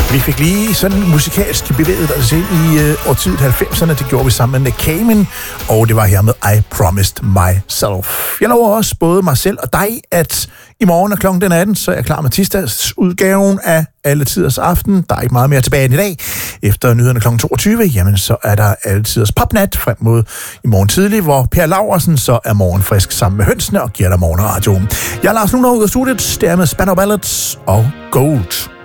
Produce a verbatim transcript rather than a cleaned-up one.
Vi fik lige sådan musikalsk bevæget os ind i øh, årtiet halvfemserne. Det gjorde vi sammen med Nick Cayman, og det var her med I Promised Myself. Jeg lover også både mig selv og dig, at i morgen er klokken den atten, så er jeg klar med tirsdags udgaven af Alle Tiders Aften. Der er ikke meget mere tilbage end i dag. Efter nyhederne klokken toogtyve, jamen så er der Alle Tiders Popnat frem mod i morgen tidlig, hvor Per Laursen så er morgenfrisk sammen med hønsene og giver dig morgenradio. Jeg er Lars Lunder ud af studiet, det er med Spanner Ballads og Gold.